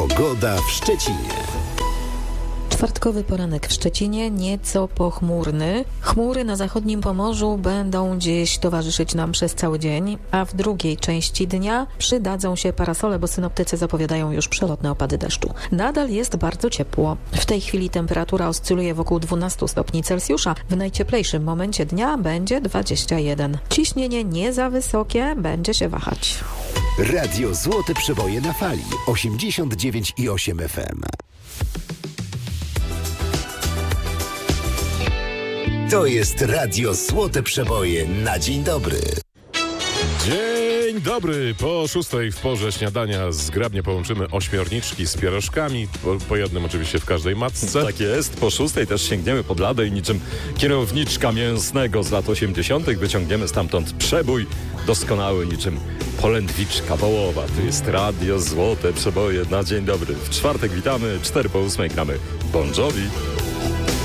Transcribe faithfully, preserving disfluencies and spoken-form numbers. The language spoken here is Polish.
Pogoda w Szczecinie. Czwartkowy poranek w Szczecinie nieco pochmurny. Chmury na zachodnim Pomorzu będą dziś towarzyszyć nam przez cały dzień, a w drugiej części dnia przydadzą się parasole, bo synoptycy zapowiadają już przelotne opady deszczu. Nadal jest bardzo ciepło. W tej chwili temperatura oscyluje wokół dwanaście stopni Celsjusza. W najcieplejszym momencie dnia będzie dwadzieścia jeden. Ciśnienie nie za wysokie, będzie się wahać. Radio Złote Przeboje na fali osiemdziesiąt dziewięć i osiem F M. To jest Radio Złote Przeboje na dzień dobry. Dzień dobry, po szóstej w porze śniadania zgrabnie połączymy ośmiorniczki z pierożkami, po, po jednym oczywiście w każdej matce. Tak jest, po szóstej też sięgniemy pod ladę i niczym kierowniczka mięsnego z lat osiemdziesiątych wyciągniemy stamtąd przebój doskonały niczym polędwiczka wołowa. Tu jest Radio Złote Przeboje na dzień dobry. W czwartek witamy, cztery po ósmej gramy Bon Jovi.